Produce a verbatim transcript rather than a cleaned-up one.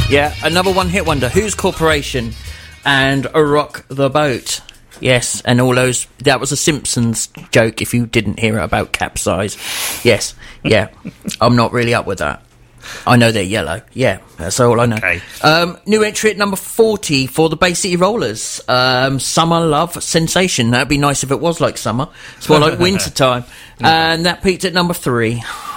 Yeah, another one-hit wonder. Who's Corporation and a Rock the Boat. Yes, and all those... That was a Simpsons joke if you didn't hear it about capsize. Yes, yeah. I'm not really up with that. I know they're yellow. Yeah, that's all I know. Okay. Um, new entry at number forty for the Bay City Rollers. Um, Summer Love Sensation. That'd be nice if it was like summer. It's more like winter time. And that peaked at number three.